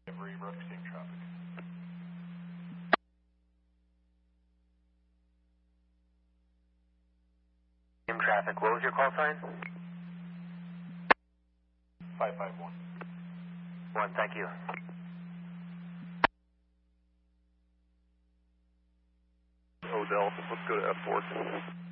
Every road exceeding traffic. Traffic, what was your call sign? 551. 1, thank you. Odell, let's go to F4.